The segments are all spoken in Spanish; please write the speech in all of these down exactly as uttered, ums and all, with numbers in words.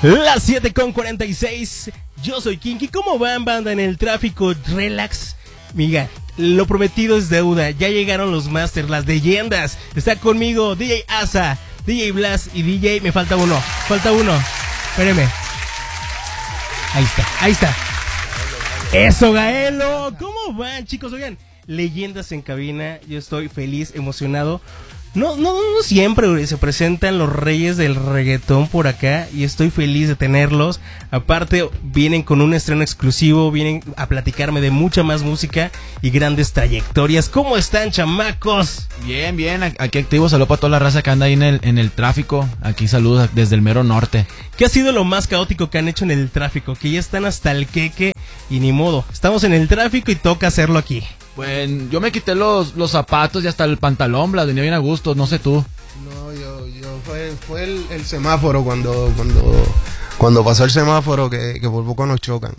Las siete con cuarenta y seis. Yo soy Kinky. ¿Cómo van, banda, en el tráfico? Relax. Miga, lo prometido es deuda. Ya llegaron los masters, las leyendas. Está conmigo D J Asa, D J Blas y D J... Me falta uno. Falta uno. Espéreme. Ahí está, ahí está. Eso, Gaelo. ¿Cómo van, chicos? Oigan, leyendas en cabina. Yo estoy feliz, emocionado. No, no, no siempre se presentan los reyes del reggaetón por acá y estoy feliz de tenerlos. Aparte, vienen con un estreno exclusivo, vienen a platicarme de mucha más música y grandes trayectorias. ¿Cómo están, chamacos? Bien, bien, aquí activo. Saludos para toda la raza que anda ahí en el, en el tráfico. Aquí saludos desde el mero norte. ¿Qué ha sido lo más caótico que han hecho en el tráfico? Que ya están hasta el queque y ni modo. Estamos en el tráfico y toca hacerlo aquí. Pues yo me quité los, los zapatos y hasta el pantalón, Blas, venía bien a gusto, no sé tú. No, yo, yo fue, fue el, el semáforo cuando, cuando, cuando pasó el semáforo que, que por poco nos chocan.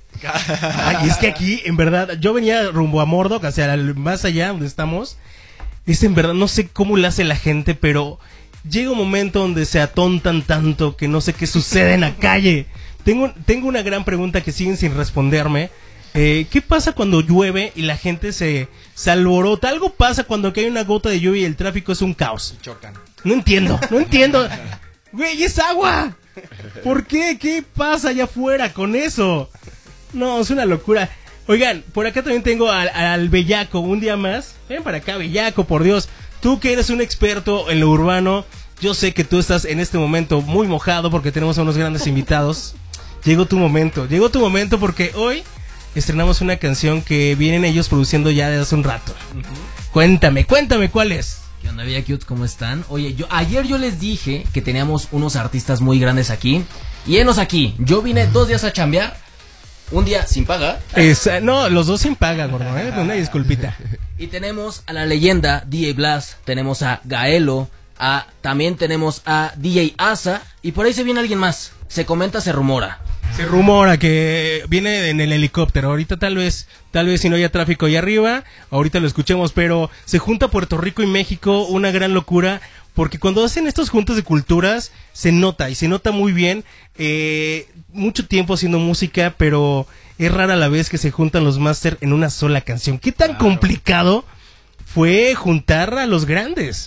Ay, es que aquí, en verdad, yo venía rumbo a Mordok, hacia el, más allá donde estamos. Es en verdad, no sé cómo le hace la gente, pero llega un momento donde se atontan tanto que no sé qué sucede en la calle. Tengo, tengo una gran pregunta que siguen sin responderme. Eh, ¿Qué pasa cuando llueve y la gente se, se alborota? Algo pasa cuando hay una gota de lluvia y el tráfico es un caos. Chocan. No entiendo, no entiendo. Güey, es agua. ¿Por qué? ¿Qué pasa allá afuera con eso? No, es una locura. Oigan, por acá también tengo al, al Bellaco, un día más. Ven para acá, Bellaco, por Dios. Tú que eres un experto en lo urbano, yo sé que tú estás en este momento muy mojado porque tenemos a unos grandes invitados. Llegó tu momento, llegó tu momento porque hoy estrenamos una canción que vienen ellos produciendo ya desde hace un rato. Uh-huh. Cuéntame, cuéntame cuál es. ¿Qué onda, Bella Cute? ¿Cómo están? Oye, yo ayer yo les dije que teníamos unos artistas muy grandes aquí. Y enos aquí. Yo vine dos días a chambear. Un día sin paga. Esa, no, los dos sin paga, gordo, ¿eh? Una disculpita. Y tenemos a la leyenda D J Blas. Tenemos a Gaelo. A, también tenemos a D J Asa. Y por ahí se viene alguien más. Se comenta, se rumora. Se rumora que viene en el helicóptero. Ahorita tal vez, tal vez si no haya tráfico ahí arriba, ahorita lo escuchemos, pero se junta Puerto Rico y México, una gran locura, porque cuando hacen estos juntos de culturas, se nota, y se nota muy bien, eh, mucho tiempo haciendo música, pero es rara la vez que se juntan los máster en una sola canción. ¿Qué tan claro. complicado fue juntar a los grandes?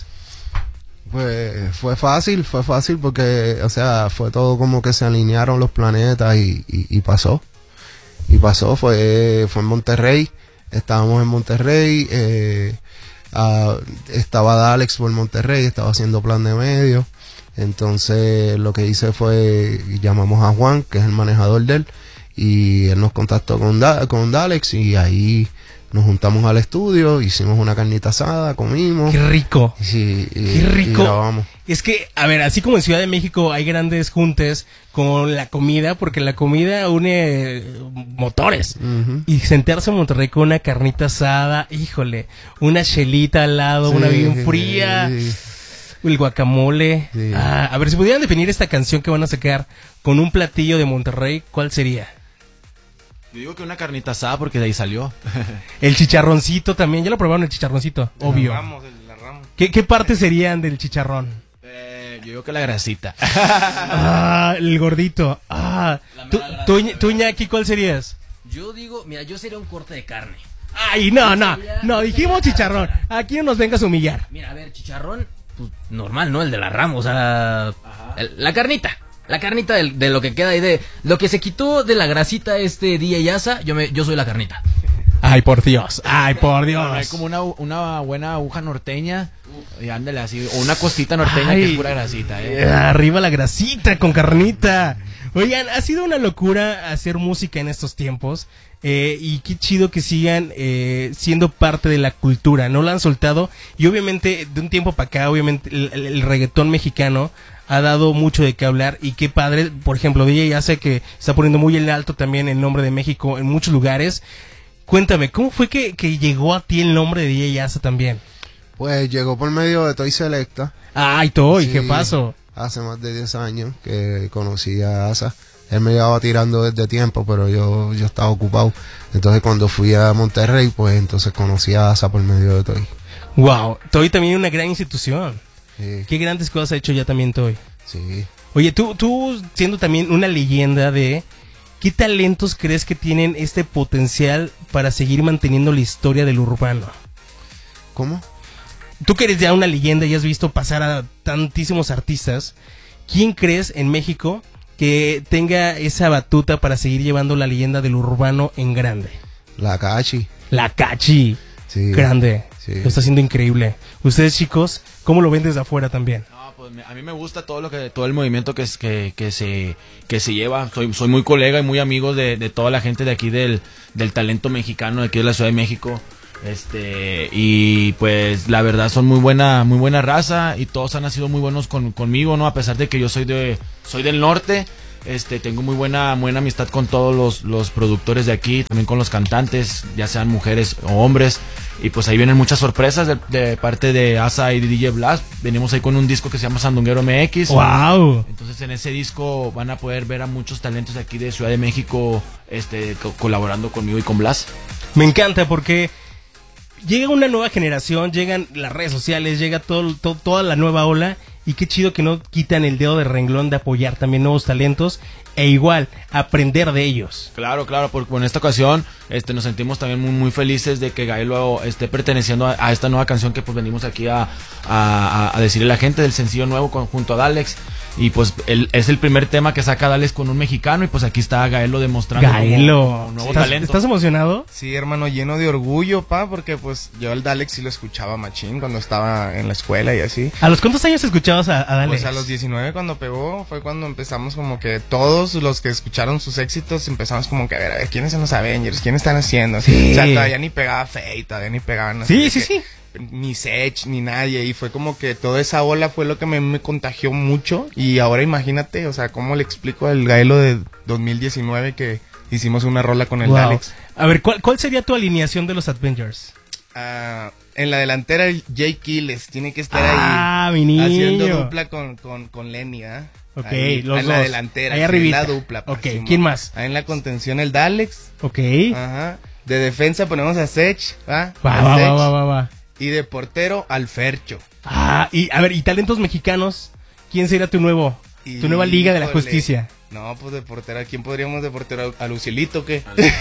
Pues fue fácil, fue fácil porque, o sea, fue todo como que se alinearon los planetas y, y, y pasó. Y pasó, fue, fue en Monterrey, estábamos en Monterrey, eh, uh, estaba Dalex por Monterrey, estaba haciendo plan de medio. Entonces lo que hice fue, llamamos a Juan, que es el manejador de él, y él nos contactó con, da, con Dalex y ahí nos juntamos al estudio, hicimos una carnita asada, comimos. ¡Qué rico! Sí, y, ¡Qué rico! Y grabamos. Es que, a ver, así como en Ciudad de México hay grandes juntes con la comida, porque la comida une motores. Uh-huh. Y sentarse en Monterrey con una carnita asada, híjole, una chelita al lado, sí, una bien fría, sí. El guacamole. Sí. Ah, a ver, si pudieran definir esta canción que van a sacar con un platillo de Monterrey, ¿cuál sería? Yo digo que una carnita asada porque de ahí salió. El chicharroncito también, ya lo probaron el chicharroncito, la obvio. Ramos, la Ramos. ¿Qué, ¿Qué partes serían del chicharrón? Eh, yo digo que la grasita. Ah, el gordito. Ah, ¿tú, tú, tú, Iñaki, cuál serías? Yo digo, mira, yo sería un corte de carne. Ay, no, no, no, dijimos chicharrón. Aquí no nos vengas a humillar. Mira, a ver, chicharrón, pues normal, ¿no? El de la Ramos, o sea, el, la carnita. La carnita de, de lo que queda ahí de... Lo que se quitó de la grasita este D J Asa, yo, me, yo soy la carnita. Ay, por Dios, ay, por Dios. Hay como una, una buena aguja norteña, y ándale así, o una costita norteña ay, que es pura grasita, ¿eh? Arriba la grasita con carnita. Oigan, ha sido una locura hacer música en estos tiempos. Eh, y qué chido que sigan eh, siendo parte de la cultura, no la han soltado. Y obviamente, de un tiempo para acá, obviamente, el, el, el reggaetón mexicano ha dado mucho de qué hablar. Y qué padre, por ejemplo, D J hace que está poniendo muy en alto también el nombre de México en muchos lugares. Cuéntame, ¿cómo fue que, que llegó a ti el nombre de D J Asa también? Pues llegó por medio de Toy Selecta. Ay, Toy, sí, ¿qué pasó? Hace más de diez años que conocí a Asa. Él me llevaba tirando desde tiempo, pero yo, yo estaba ocupado. Entonces cuando fui a Monterrey, pues entonces conocí a Asa por medio de Toy. Wow, Toy también es una gran institución. Sí. Qué grandes cosas ha hecho ya también Toy. Sí, Oye, tú, tú siendo también una leyenda de... ¿Qué talentos crees que tienen este potencial para seguir manteniendo la historia del urbano? ¿Cómo? Tú que eres ya una leyenda y has visto pasar a tantísimos artistas, ¿quién crees en México que tenga esa batuta para seguir llevando la leyenda del urbano en grande? La Cachi. La Cachi. Sí. Grande. Sí. Lo está haciendo increíble. Ustedes, chicos, ¿cómo lo ven desde afuera también? No, pues me- a mí me gusta todo lo que todo el movimiento que es- que, que se que se lleva. Soy soy muy colega y muy amigo de, de toda la gente de aquí del del talento mexicano de aquí de la Ciudad de México. Este y pues la verdad son muy buena muy buena raza y todos han sido muy buenos con, conmigo, ¿no? A pesar de que yo soy de soy del norte. Este, tengo muy buena, buena amistad con todos los, los productores de aquí, también con los cantantes, ya sean mujeres o hombres. Y pues ahí vienen muchas sorpresas de, de parte de Asa y de D J Blast. Venimos ahí con un disco que se llama Sandunguero M X. ¡Wow! Entonces en ese disco van a poder ver a muchos talentos de aquí de Ciudad de México este, co- colaborando conmigo y con Blast. Me encanta porque llega una nueva generación, llegan las redes sociales, llega todo, todo- toda la nueva ola. Y qué chido que no quitan el dedo de renglón de apoyar también nuevos talentos e igual aprender de ellos. Claro, claro, porque en esta ocasión este, nos sentimos también muy, muy felices de que Gaelo esté perteneciendo a, a esta nueva canción que pues venimos aquí a, a, a decirle a la gente del sencillo nuevo con, junto a Dalex. Y pues el, es el primer tema que saca Dalex con un mexicano y pues aquí está Gaelo demostrando como- Gaelo, como nuevo ¿estás, talento. ¿estás emocionado? Sí, hermano, lleno de orgullo, pa, porque pues yo al Dalex sí lo escuchaba machín cuando estaba en la escuela y así. ¿A los cuántos años escuchabas a, a Dalex? Pues a los diecinueve cuando pegó fue cuando empezamos como que todos los que escucharon sus éxitos empezamos como que a ver, a ver, ¿quiénes son los Avengers? ¿Quiénes están haciendo? Sí. O sea, todavía ni pegaba Faye, todavía ni pegaban así Sí, de sí, que- sí. Ni Sech, ni nadie. Y fue como que toda esa ola fue lo que me, me contagió mucho. Y ahora imagínate, o sea, ¿cómo le explico al Gaelo de dos mil diecinueve que hicimos una rola con el Wow. Dalex? A ver, ¿cuál, ¿cuál sería tu alineación de los Avengers? Ah, en la delantera el Jay Quiles tiene que estar Ah, ahí mi niño. haciendo dupla con, con, con Lenny, ¿ah? Ok, Ahí, los en la dos. delantera, Ahí sí, arribita. la dupla. pa, Ok, Simón. ¿quién más? Ahí en la contención el Dalex. Ok. Ajá. De defensa ponemos a Sech, ¿ah? Va, A va, Sech. va, va, va, va. Y de portero al Fercho. Ah, y a ver, ¿y talentos mexicanos? ¿Quién sería tu nuevo, Y, tu nueva Liga de la híjole, Justicia? No, pues de portero, ¿a quién podríamos de portero? ¿A Lucielito o qué?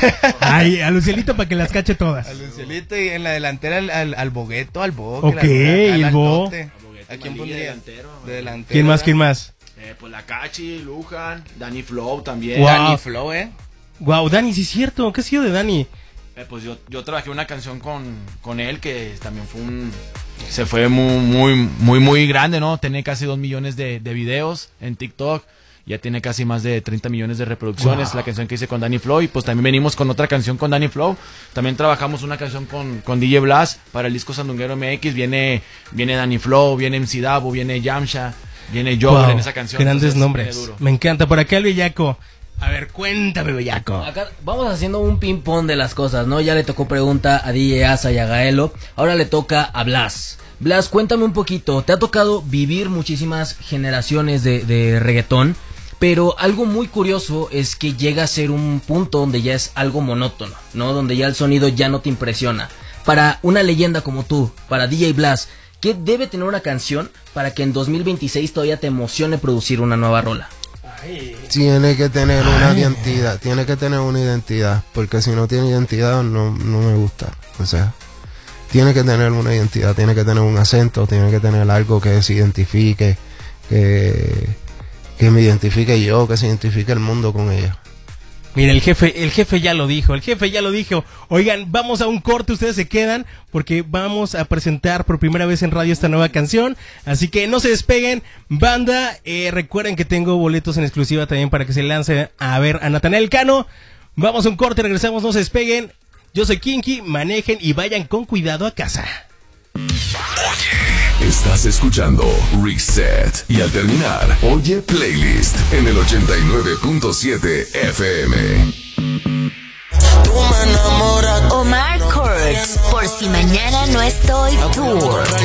Ay, a Lucielito para que las cache todas. A Lucielito y en la delantera al, al, al Bogueto, al Bo. Ok, que la- al el Bo. altote. ¿A quién Malilla, pondría? delantero. De delantero. ¿Quién más, ¿verdad? quién más? Eh, pues la Cachi, Lujan, Danny Flow también. Wow. Danny Flow, ¿eh? Wow, Dani, sí es cierto. ¿Qué ha sido de Dani? Eh, pues yo, yo trabajé una canción con, con él que también fue un... Se fue muy, muy, muy, muy grande, ¿no? Tiene casi dos millones de, de videos en TikTok. Ya tiene casi más de treinta millones de reproducciones. Wow. La canción que hice con Danny Flow. Y pues también venimos con otra canción con Danny Flow. También trabajamos una canción con, con D J Blast para el disco Sandunguero M X. Viene, viene Danny Flow, viene M C Davo, viene Yamsha, viene Jover Wow, en esa canción. grandes Entonces, nombres. viene duro. Me encanta. Por acá el Bellaco. A ver, cuéntame, Bellaco. Acá vamos haciendo un ping pong de las cosas, ¿no? Ya le tocó pregunta a D J Asa y a Gaelo. Ahora le toca a Blas. Blas, cuéntame un poquito. Te ha tocado vivir muchísimas generaciones de, de reggaetón, pero algo muy curioso es que llega a ser un punto donde ya es algo monótono, ¿no? Donde ya el sonido ya no te impresiona. Para una leyenda como tú, para D J Blas, ¿qué debe tener una canción para que en dos mil veintiséis todavía te emocione producir una nueva rola? Tiene que tener una Ay. identidad, tiene que tener una identidad, porque si no tiene identidad no, no me gusta. O sea, tiene que tener una identidad, tiene que tener un acento, tiene que tener algo que se identifique, que, que me identifique yo, que se identifique el mundo con ella. Mira, el jefe, el jefe ya lo dijo, el jefe ya lo dijo. Oigan, vamos a un corte, ustedes se quedan porque vamos a presentar por primera vez en radio esta nueva canción. Así que no se despeguen, banda. Eh, recuerden que tengo boletos en exclusiva también para que se lancen a ver a Natanael Cano. Vamos a un corte, regresamos, no se despeguen. Yo soy Kinky, manejen y vayan con cuidado a casa. Estás escuchando Reset y al terminar, oye Playlist en el ochenta y nueve punto siete F M. Omar Courtz, por si mañana no estoy tour.